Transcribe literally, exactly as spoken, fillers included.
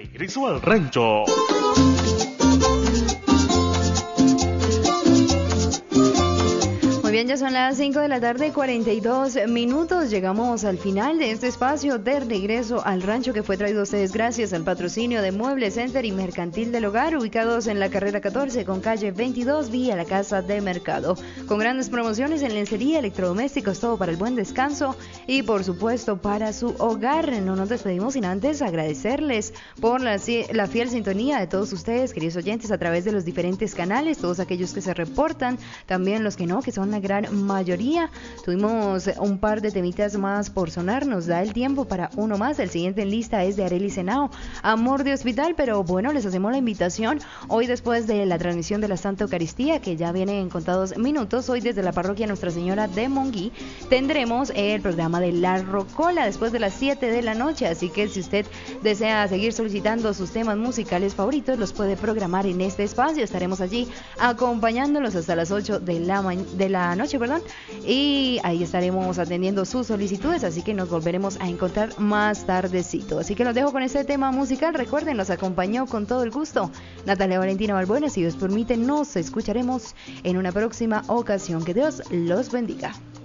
regreso al rancho. Muy bien, ya son las cinco de la tarde, cuarenta y dos minutos. Llegamos al final de este espacio de regreso al rancho que fue traído a ustedes gracias al patrocinio de Mueble Center y Mercantil del Hogar, ubicados en la carrera catorce con calle veintidós, vía la Casa de Mercado. Con grandes promociones en lencería, electrodomésticos, todo para el buen descanso y por supuesto para su hogar. No nos despedimos sin antes agradecerles por la, la fiel sintonía de todos ustedes, queridos oyentes, a través de los diferentes canales, todos aquellos que se reportan, también los que no, que son la gran mayoría. Tuvimos un par de temitas más por sonar, nos da el tiempo para uno más. El siguiente en lista es de Arely Senao, Amor de Hospital, pero bueno, les hacemos la invitación hoy después de la transmisión de la Santa Eucaristía, que ya viene en contados minutos. Hoy desde la parroquia Nuestra Señora de Monguí tendremos el programa de La Rocola después de las siete de la noche, así que si usted desea seguir solicitando sus temas musicales favoritos, los puede programar en este espacio. Estaremos allí acompañándolos hasta las ocho de la mañana de la noche, perdón, y ahí estaremos atendiendo sus solicitudes, así que nos volveremos a encontrar más tardecito. Así que los dejo con este tema musical. Recuerden, nos acompañó con todo el gusto Natalia Valentina Balbuena. Si Dios permite, nos escucharemos en una próxima ocasión. Que Dios los bendiga.